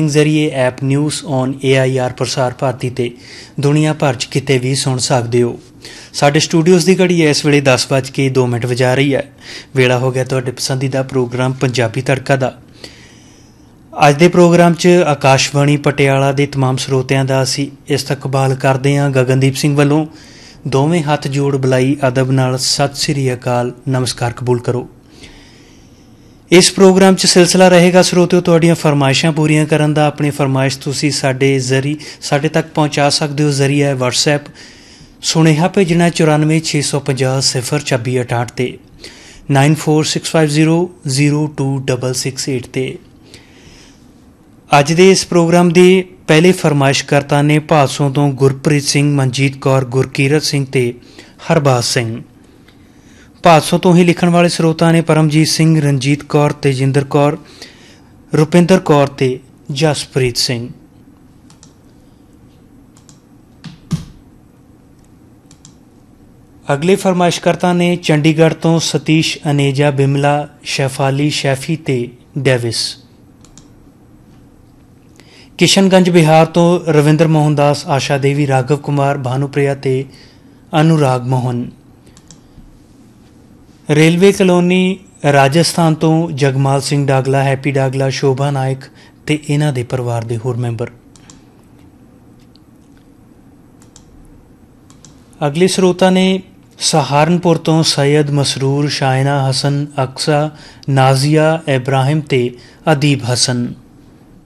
Streaming जरिए app news on AIR Prasar Bharati ते दुनिया भर च किते भी सुन सकते हो। साडे स्टूडियोज़ की घड़ी इस वेले 10:02 वजा रही है। वेला हो गया तुहाडे पसंदीदा प्रोग्राम पंजाबी तड़का दा। अज दे प्रोग्राम च आकाशवाणी पटियाला दे तमाम ਸਰੋਤਿਆਂ ਦਾ ਅਸੀਂ इस्तकबाल करते हैं। गगनदीप सिंह ਵੱਲੋਂ दोवें हथ जोड़ बुलाई अदब नाल सत श्री अकाल नमस्कार कबूल करो। इस प्रोग्राम च सिलसिला रहेगा ਸਰੋਤਿਓ ਤੁਹਾਡੀਆਂ फरमाइशां पूरियां करन दा। अपनी फरमाइश तुसीं साडे तक पहुँचा सकते हो जरिए WhatsApp सुनेहा भेजना 9465002668 ते 9465002668 ते। अज दे इस प्रोग्राम के पहले फरमाइशकर्ता ने भादसों तो गुरप्रीत सिंह, मनजीत कौर, गुरकीरत सिंह ते हरबाज सिंह। भादसों तो ही लिखण वाले ਸਰੋਤਾ ने परमजीत सिंह, रंजीत कौर, तेजिंदर कौर, रुपिंदर कौर ते जसप्रीत सिंह। अगले फरमाइशकर्ता ने चंडीगढ़ तो सतीश, अनेजा, बिमला, शैफाली, शैफी ते डेविस। किशनगंज बिहार तो रविंद्र मोहन दास, आशा देवी, राघव कुमार, भानुप्रिया ते अनुराग मोहन। रेलवे कलोनी राजस्थान तो जगमाल सिंह डागला, हैप्पी डागला, शोभा नायक ते इन्हां दे परिवार दे होर मैंबर। अगले ਸਰੋਤਾ ने सहारनपुर तो सैयद मसरूर, शायना हसन, अक्सा, नाजिया, इब्राहिम ते अदीब हसन।